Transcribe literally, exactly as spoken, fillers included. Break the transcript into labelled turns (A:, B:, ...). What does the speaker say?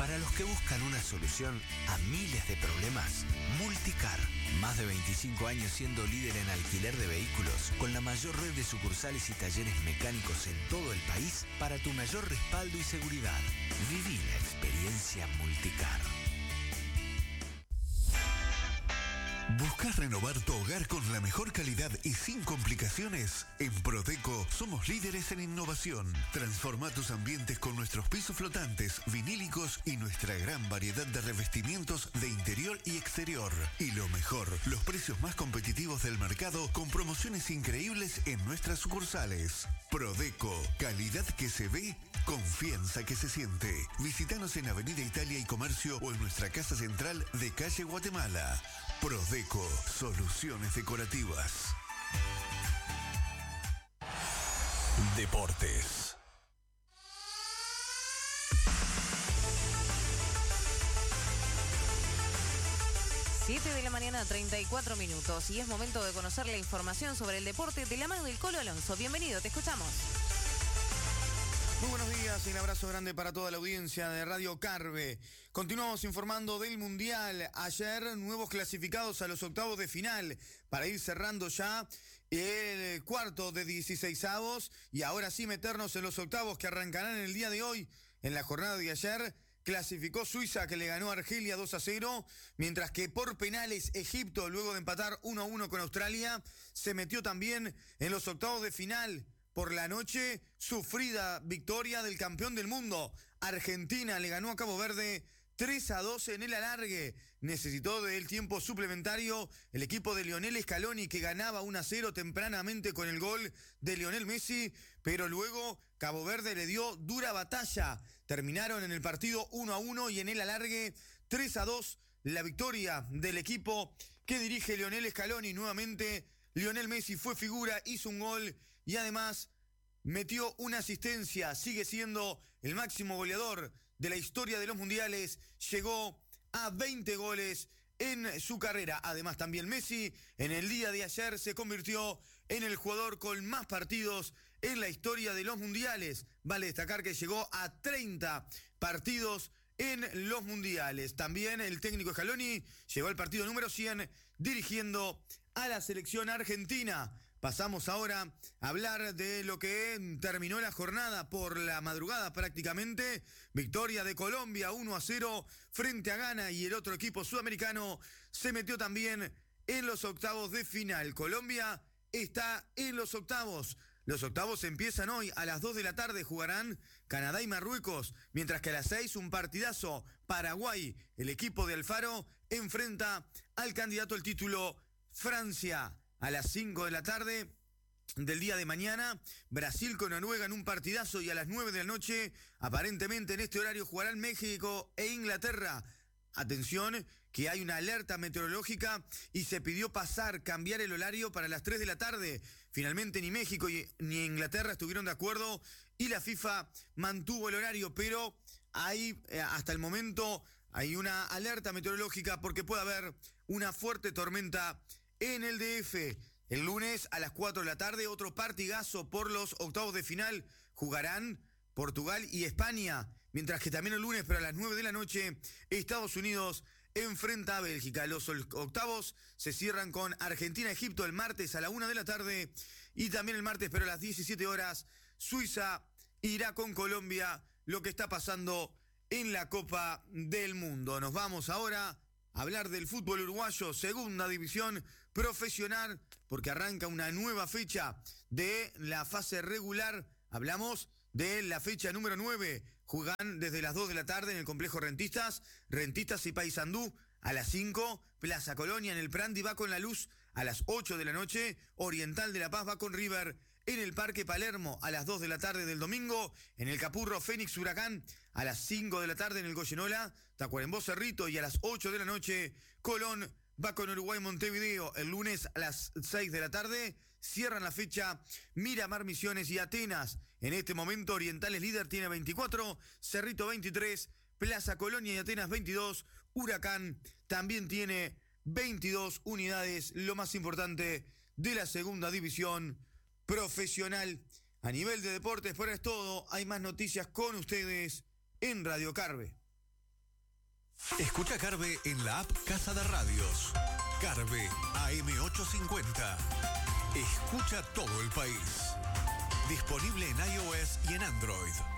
A: Para los que buscan una solución a miles de problemas, Multicar. Más de veinticinco años siendo líder en alquiler de vehículos, con la mayor red de sucursales y talleres mecánicos en todo el país para tu mayor respaldo y seguridad. Viví la experiencia Multicar.
B: ¿Buscas renovar tu hogar con la mejor calidad y sin complicaciones? En Prodeco somos líderes en innovación. Transforma tus ambientes con nuestros pisos flotantes, vinílicos y nuestra gran variedad de revestimientos de interior y exterior. Y lo mejor, los precios más competitivos del mercado con promociones increíbles en nuestras sucursales. Prodeco, calidad que se ve, confianza que se siente. Visítanos en Avenida Italia y Comercio o en nuestra casa central de calle Guatemala. Prodeco, soluciones decorativas. Deportes.
C: siete de la mañana, treinta y cuatro minutos. Y es momento de conocer la información sobre el deporte de la mano del Colo Alonso. Bienvenido, te escuchamos.
D: Muy buenos días y un abrazo grande para toda la audiencia de Radio Carve. Continuamos informando del Mundial. Ayer nuevos clasificados a los octavos de final para ir cerrando ya el cuarto de dieciseisavos y ahora sí meternos en los octavos que arrancarán el día de hoy. En la jornada de ayer clasificó Suiza, que le ganó a Argelia dos a cero, mientras que por penales Egipto, luego de empatar uno a uno con Australia, se metió también en los octavos de final. Por la noche, sufrida victoria del campeón del mundo. Argentina le ganó a Cabo Verde tres a dos en el alargue. Necesitó del tiempo suplementario el equipo de Lionel Scaloni, que ganaba uno a cero tempranamente con el gol de Lionel Messi, pero luego Cabo Verde le dio dura batalla. Terminaron en el partido uno a uno y en el alargue tres a dos la victoria del equipo que dirige Lionel Scaloni. Nuevamente Lionel Messi fue figura, hizo un gol y además metió una asistencia. Sigue siendo el máximo goleador de la historia de los mundiales. Llegó a veinte goles en su carrera. Además también Messi en el día de ayer se convirtió en el jugador con más partidos en la historia de los mundiales. Vale destacar que llegó a treinta partidos en los mundiales. También el técnico Scaloni llegó al partido número cien dirigiendo a la selección argentina. Pasamos ahora a hablar de lo que terminó la jornada por la madrugada prácticamente. Victoria de Colombia uno a cero frente a Ghana, y el otro equipo sudamericano se metió también en los octavos de final. Colombia está en los octavos. Los octavos empiezan hoy a las dos de la tarde, jugarán Canadá y Marruecos, mientras que a las seis un partidazo. Paraguay, el equipo de Alfaro, enfrenta al candidato al título Francia. A las cinco de la tarde del día de mañana, Brasil con Noruega en un partidazo, y a las nueve de la noche, aparentemente en este horario, jugarán México e Inglaterra. Atención, que hay una alerta meteorológica y se pidió pasar, cambiar el horario para las tres de la tarde. Finalmente ni México ni Inglaterra estuvieron de acuerdo y la FIFA mantuvo el horario, pero hay, hasta el momento, hay una alerta meteorológica porque puede haber una fuerte tormenta en el D F. El lunes a las cuatro de la tarde, otro partidazo por los octavos de final. Jugarán Portugal y España, mientras que también el lunes, pero a las nueve de la noche, Estados Unidos enfrenta a Bélgica. Los octavos se cierran con Argentina-Egipto el martes a la una de la tarde, y también el martes, pero a las diecisiete horas, Suiza irá con Colombia. Lo que está pasando en la Copa del Mundo. Nos vamos ahora hablar del fútbol uruguayo, segunda división profesional, porque arranca una nueva fecha de la fase regular. Hablamos de la fecha número nueve. Jugan desde las dos de la tarde en el complejo Rentistas, Rentistas y Paysandú. A las cinco, Plaza Colonia en el Prandi va con La Luz. A las ocho de la noche, Oriental de La Paz va con River. En el Parque Palermo, a las dos de la tarde del domingo, en el Capurro Fénix Huracán, a las cinco de la tarde en el Goyenola, Tacuarembó Cerrito, y a las ocho de la noche, Colón va con Uruguay Montevideo. El lunes a las seis de la tarde, cierran la fecha Miramar Misiones y Atenas. En este momento, Oriental es líder, tiene veinticuatro, Cerrito veintitrés, Plaza Colonia y Atenas veintidós, Huracán también tiene veintidós unidades, lo más importante de la segunda división profesional. A nivel de deportes, fuera es todo. Hay más noticias con ustedes en Radio Carve.
B: Escucha Carve en la app Casa de Radios. Carve A M ochocientos cincuenta. Escucha todo el país. Disponible en iOS y en Android.